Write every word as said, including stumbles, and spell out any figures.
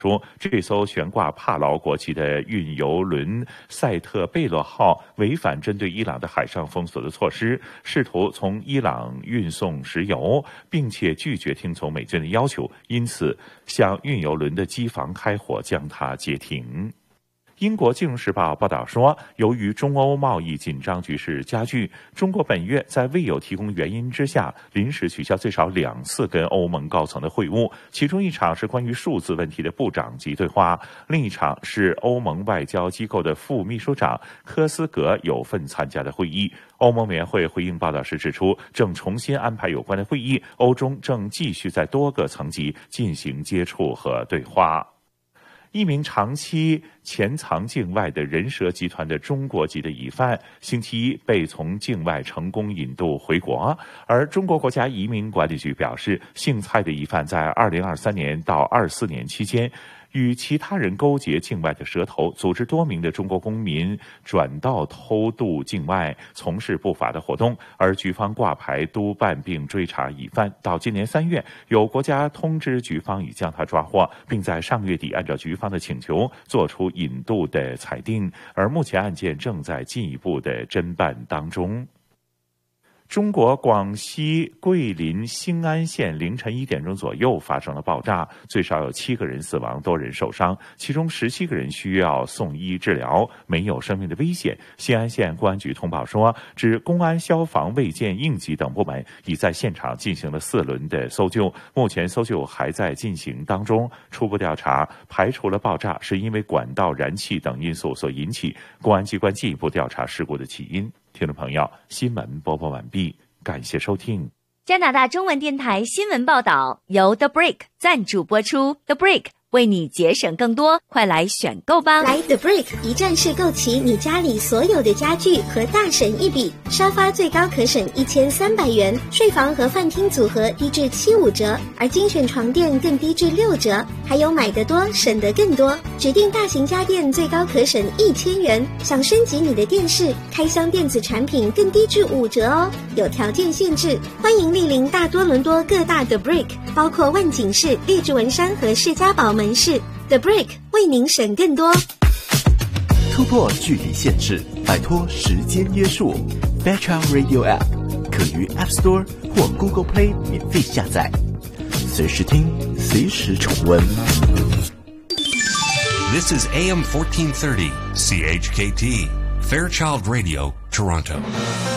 说，这艘悬挂帕劳国旗的运油轮塞特贝勒号违反针对伊朗的海上封锁的措施，试图从伊朗运送石油，并且拒绝听从美军的要求，因此向运油轮的机房开火，将它截停。英国《金融时报》报道说，由于中欧贸易紧张局势加剧，中国本月在未有提供原因之下，临时取消最少两次跟欧盟高层的会晤，其中一场是关于数字问题的部长级对话，另一场是欧盟外交机构的副秘书长科斯格有份参加的会议。欧盟委员会回应报道时指出，正重新安排有关的会议，欧中正继续在多个层级进行接触和对话。一名长期潜藏境外的人蛇集团的中国籍的疑犯，星期一被从境外成功引渡回国。而中国国家移民管理局表示，姓蔡的疑犯在二零二三年到二四年期间，与其他人勾结境外的蛇头，组织多名的中国公民转道偷渡境外，从事不法的活动。而局方挂牌督办并追查疑犯，到今年三月，有国家通知局方已将他抓获，并在上月底按照局方的请求作出引渡的裁定。而目前案件正在进一步的侦办当中。中国广西桂林兴安县凌晨一点钟左右发生了爆炸，最少有七个人死亡，多人受伤，其中十七个人需要送医治疗，没有生命的危险。兴安县公安局通报说，指公安、消防、卫健、应急等部门已在现场进行了四轮的搜救，目前搜救还在进行当中。初步调查排除了爆炸是因为管道燃气等因素所引起，公安机关进一步调查事故的起因。听众朋友，新闻播报完毕，感谢收听。 加拿大中文电台新闻报道由 The Brick 赞助播出。 The Brick 为你节省更多，快来选购吧！ 来 The Brick 一站式购齐你家里所有的家具和大省一笔，沙发最高可省一千三百元，睡房和饭厅组合低至七五折，而精选床垫更低至六折，还有买得多省得更多，指定大型家电最高可省一千元，想升级你的电视、开箱电子产品更低至五折哦，有条件限制。欢迎莅临大多伦多各大 The Brick， 包括万景市、列治文山和世家堡门市。 The Brick 为您省更多。 突破距离限制，摆脱时间约束。Fairchild Radio App 可于 App Store 或 Google Play 免费下载，随时听，随时重温。 This is A M fourteen thirty C H K T Fairchild Radio, Toronto.